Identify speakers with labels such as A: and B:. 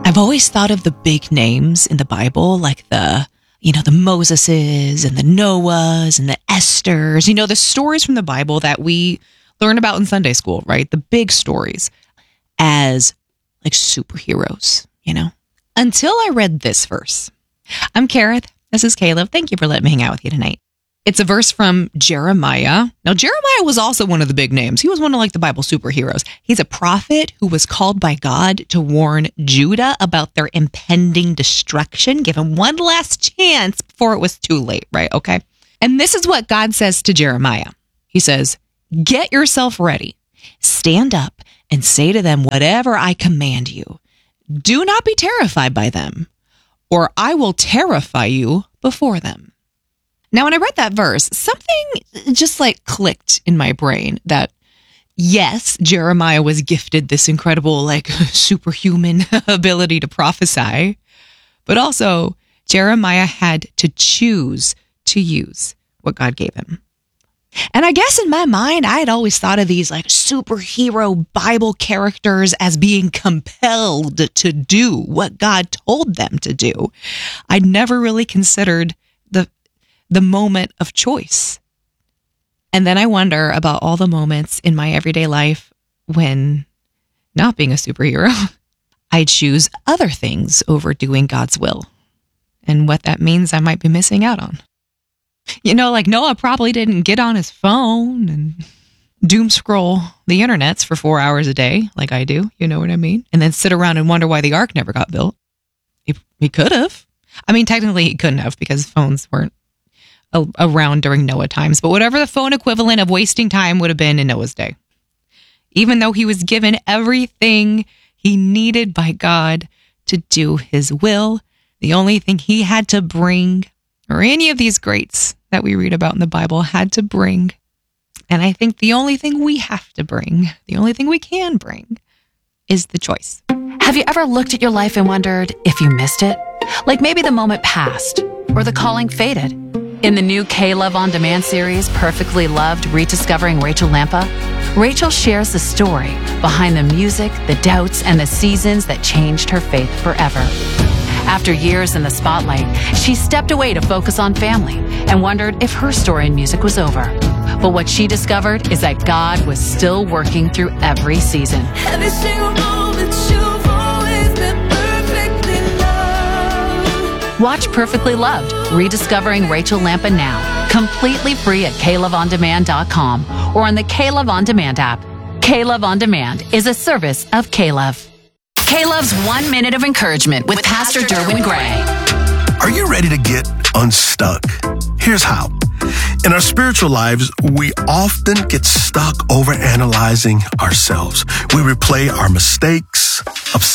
A: I've always thought of the big names in the Bible, like the Moseses and the Noahs and the Esthers, the stories from the Bible that we learn about in Sunday school, right? The big stories as like superheroes, until I read this verse. I'm Kareth. This is Caleb. Thank you for letting me hang out with you tonight. It's a verse from Jeremiah. Now, Jeremiah was also one of the big names. He was one of like the Bible superheroes. He's a prophet who was called by God to warn Judah about their impending destruction. Give him one last chance before it was too late, right? Okay. And this is what God says to Jeremiah. He says, "Get yourself ready. Stand up and say to them whatever I command you. Do not be terrified by them, or I will terrify you before them." Now, when I read that verse, something just like clicked in my brain that, yes, Jeremiah was gifted this incredible, like superhuman ability to prophesy, but also Jeremiah had to choose to use what God gave him. And I guess in my mind, I had always thought of these like superhero Bible characters as being compelled to do what God told them to do. I'd never really considered the moment of choice. And then I wonder about all the moments in my everyday life when, not being a superhero, I choose other things over doing God's will, and what that means I might be missing out on. Like Noah probably didn't get on his phone and doom scroll the internets for 4 hours a day like I do, you know what I mean? And then sit around and wonder why the ark never got built. He could have. I mean, technically he couldn't have because phones weren't around during Noah times, but whatever the phone equivalent of wasting time would have been in Noah's day. Even though he was given everything he needed by God to do his will, the only thing he had to bring, or any of these greats that we read about in the Bible had to bring, and I think the only thing we have to bring, the only thing we can bring, is the choice.
B: Have you ever looked at your life and wondered if you missed it? Like maybe the moment passed, or the calling faded. In the new K-Love On Demand series, Perfectly Loved, Rediscovering Rachel Lampa, Rachel shares the story behind the music, the doubts, and the seasons that changed her faith forever. After years in the spotlight, she stepped away to focus on family and wondered if her story in music was over. But what she discovered is that God was still working through every season.
C: Every single moment you've always been perfectly loved.
B: Watch Perfectly Loved, Rediscovering Rachel Lampa now, completely free at KLoveOnDemand.com or on the K-Love On Demand app. K-Love On Demand is a service of K-Love. K-Love's 1 minute of encouragement with Pastor Derwin Gray.
D: Are you ready to get unstuck? Here's how. In our spiritual lives, we often get stuck overanalyzing ourselves. We replay our mistakes,